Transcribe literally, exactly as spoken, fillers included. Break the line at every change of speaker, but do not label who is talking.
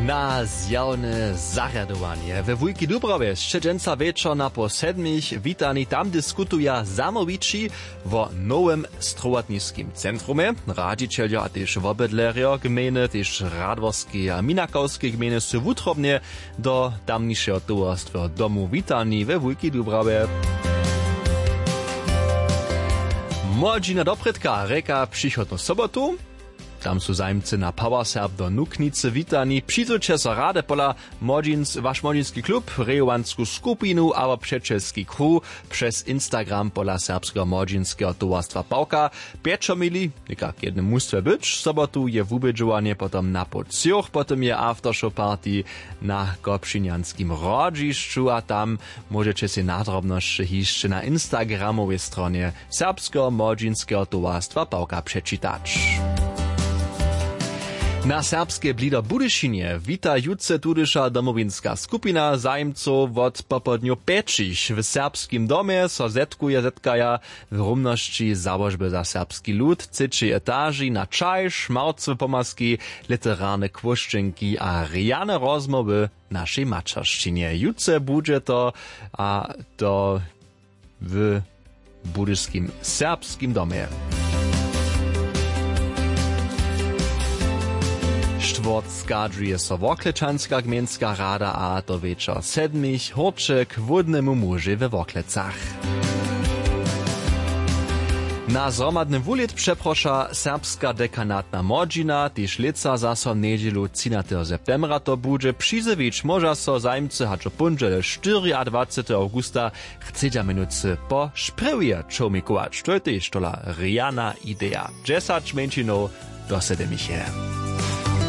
Na zjawne zarjadowanie. We Wujki Dubrowie szczedzenca wieczor na po sedmich witani tam dyskutuja zamowici wo nowym strołatniskim centrumie. Radzicielja a też wobydlerja gminy, też radworskie a minakowskie gminy są wutrobnie do tamniejszego towarstwa domu witani we Wujki Dubrowie. Młodzina dopredka reka przychodną sobotu. Tam su zajmcy na Powerserb do Nuknice witani. Przyjdziecie so rade pola Młodzins, wasz młodzinski klub, rejowansku skupinu, aber przeczeski crew przez Instagram pola serbskiego młodzinskiego towarstwa Pałka. Pieczo mili, nikak jednym mustwe być. Sobotu je wubydżowanie, potem na Pocjoch, potem je aftershow party na Kopszynianskim rodziszczu, a tam możecie się nadrobności jeszcze na Instagramowej stronie serbskiego młodzinskiego towarstwa Pałka przeczytać. Na serbskie blido Budyszynie wita jutce tudysza domowinska skupina zajmców od popodniu pečich. W serbskim domie so zetkuje zetkaja w rumności założby za serbski lud, cyczy etaži na czaj, szmałcwe pomaski, literarne kwoszczynki a rijane rozmowy naszej maczarszczynie. Jutce bude to, a to w budyskim serbskim domie. Štwort skadžuje so Woklečanska gmenska rada a do večer sedmich horček wódnemu muži we Woklecach. Na zromadny wulit przeprosza serbska dekanatna młodzina, tyż lica zaso niedzielu trzynastego septembra to bude przyzywić może so zajmcy haczo punżele dwudziestego czwartego augusta chcedza minuty po szprewie czomikować. To je też tola rijana idea. dziesięć męczynów do sedemiche.